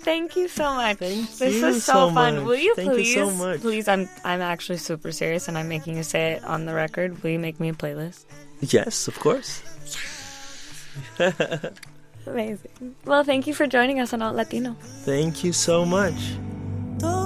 thank you so much. Thank this you was so so fun. much. Will you Thank please, you so much. please, I'm actually super serious and I'm making you say it on the record. Will you make me a playlist? Yes, of course. Amazing. Well, thank you for joining us on Alt Latino. Thank you so much.